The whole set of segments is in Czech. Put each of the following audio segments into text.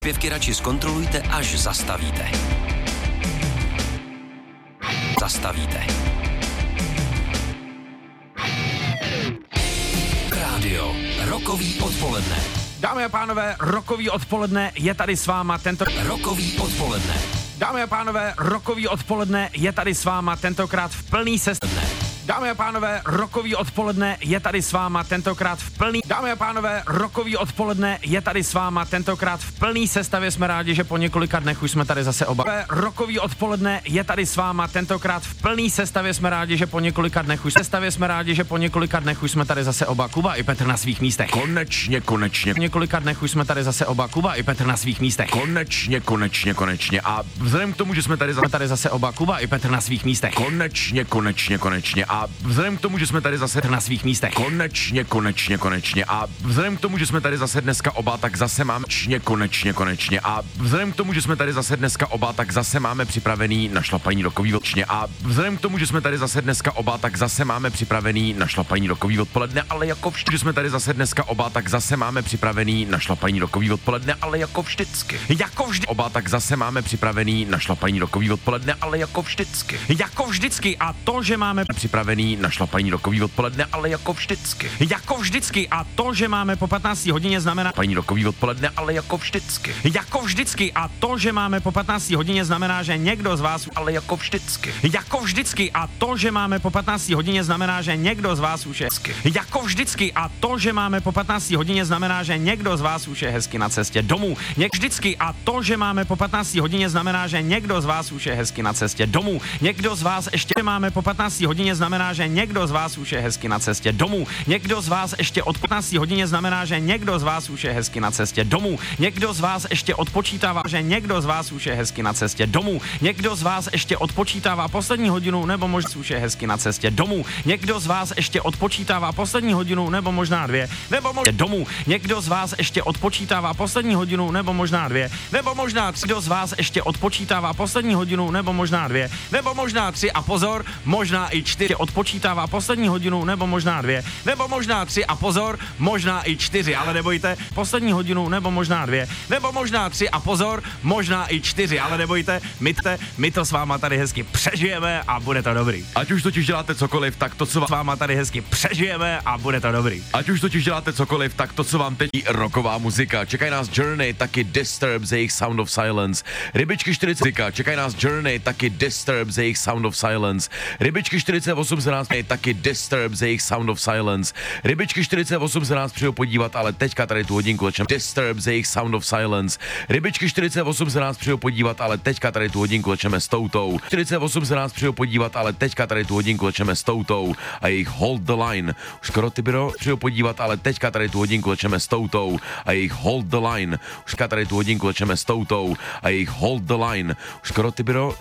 Pěvky radši zkontrolujte, až zastavíte. Zastavíte. Rádio Rokový odpoledne. Dámy a pánové, rokový odpoledne je tady s váma tento... Rokový odpoledne. Dámy a pánové, rokový odpoledne je tady s váma tentokrát v plný sestavě. Dámy a pánové, rokový odpoledne je tady s váma tentokrát v plný... Dámy a pánové, rokový odpoledne je tady s váma tentokrát v plný sestavě. Jsme rádi, že po několika dnech už jsme tady zase oba. Rokový odpoledne je tady s váma tentokrát v plný sestavě. Jsme rádi, že po několika dnech už jsme tady zase oba. Kuba i Petr na svých místech. Konečně. Po několika dnech už jsme tady zase oba. Kuba i Petr na svých místech. Konečně. A vzhledem k tomu, že jsme tady zase oba. Kuba i Petr na svých místech. Konečně. A vzhledem k tomu, že jsme tady zase na svých místech. Konečně. A vzhledem k tomu, že jsme tady zase dneska oba, tak zase máme konečně. A vzhledem k tomu, že jsme tady zase dneska oba, tak zase máme připravený našlapaní rokový odpoledne. A vzhledem k tomu, že jsme tady zase dneska oba, tak zase máme připravený našlapaní rokový odpoledne, ale jako vždy, že jsme tady zase dneska oba, tak zase máme připravený našlapaní rokový odpoledne, ale jako vždycky. Jako vždy. Oba, tak zase máme připravený našlapaní rokový odpoledne, ale jako vždycky. Jako vždycky. A to, že máme připravený našlapaní rokový odpoledne, ale jako vždycky. Jako vždycky. A to, že máme po 15. hodině znamená paní rokový odpoledne, ale jako vždycky. Jako vždycky. A to, že máme po 15. hodině znamená, že někdo z vás ale jako vždycky. Jako vždycky. A to, že máme po 15. hodině znamená, že někdo z vás už je jako vždycky. A to, že máme po 15. hodině znamená, že někdo z vás už je hezky na cestě domů. Vždycky. A to, že máme po 15. hodině znamená, že někdo z vás už je hezky na cestě domů. Někdo z vás ještě máme po 15. hodině znamená, že někdo z vás už je hezky na cestě domů. Někdo z vás ještě od 15. hodině znamená, že někdo z vás už je hezky na cestě domů. Někdo z vás ještě odpočítává, že někdo z vás už je hezky na cestě domů. Někdo z vás ještě odpočítává poslední hodinu nebo možná už je hezky na cestě domů. Někdo z vás ještě odpočítává poslední hodinu nebo možná dvě, nebo možná domů. Někdo z vás ještě odpočítává poslední hodinu nebo možná dvě, nebo možná tři. Kdo z vás ještě odpočítává poslední hodinu nebo možná dvě, nebo možná tři a pozor, možná i čtyři. Odpočítává poslední hodinu nebo možná dvě, nebo možná tři a pozor, možná i čtyři, ale nebojte, poslední hodinu nebo možná dvě, nebo možná tři a pozor, možná i čtyři, ale nebojte, my to s váma tady hezky přežijeme a bude to dobrý. Ať už totiž děláte cokoliv, tak to, co s váma tady hezky přežijeme a bude to dobrý. Ať už totiž děláte cokoliv, tak to, co vám teď roková muzika. Čekají nás Journey, taky Disturbed, jejich Sound of Silence. Rybičky 40, čekají nás Journey, taky Disturbed, jejich Sound of Silence. Rybičky 48 se nás taky Disturbed, jejich Sound of Silence. Rybičky 48 se nás přijou podívat, ale teďka tady tu hodinku začneme Disturbed, jejich Sound of Silence. Rybičky 48 se nás přijou podívat, ale teďka tady tu hodinku začneme s toutou. 48 se nás přijou podívat, ale teďka tady tu hodinku začneme s toutou a jejich Hold the Line. Už skoro ty byro přijou podívat, ale teďka tady tu hodinku začneme s toutou a jejich Hold the Line. Už tady tu hodinku začneme s toutou a jejich Hold the Line. Už skoro ty byro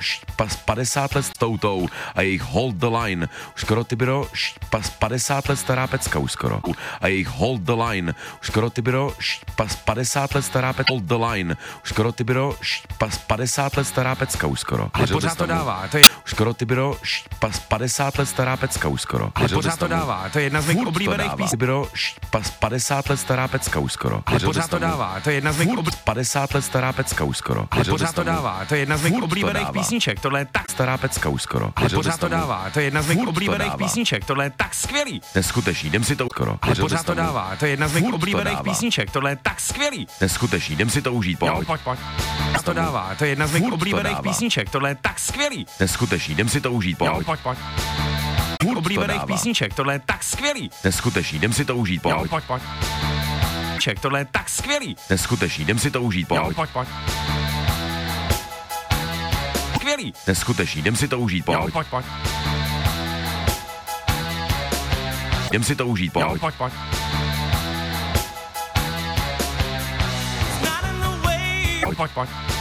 50 let s toutou a jejich Hold the Line. Už skoro ty byro 50 let stará pecka už skoro. A jejich Hold the Line. Už skoro ty byro 50 let stará pecka. Hold the Line. Už skoro ty byro 50 let stará pecka už skoro. Ale pořád to dává. To je... Už skoro ty byro 50 let stará pecka už skoro. Ale pořád to dává. To je jedna z mých oblíbených písní. Byro 50 let stará pecka už skoro. Ale pořád to dává. To je jedna z mých 50 let stará pecka už skoro. Ale pořád to dává. To je jedna z mých oblíbených písniček. Tohle je tak stará pecka už skoro. Ale pořád to dává. To je jedna z mých oblíbených písniček. Tohle je tak skvělý. Neskutečný, jdem si to skoro. Ale pořád to dává. To je jedna z mých oblíbených písniček. Tohle je tak skvělý. Neskutečný, jdem si to užít. Pojď. Jo, pojď. To dává. To je jedna z mých oblíbených písniček. Tohle je tak skvělý. Neskutečný, jdem si to užít. Pojď. Jo, pojď. Oblíbených písniček. Tohle je tak skvělý. Neskutečný, jdem si to užít. Pojď. Jo, pojď. Tohle je tak skvělý. Neskutečný, jdem si to užít. Pojď. Jo, pojď. Skvělý. Neskutečný, jdem si to užít. Pojď. Jo, pojď. Jdem si to užít. Pojď. Jo, pojď. Pojď.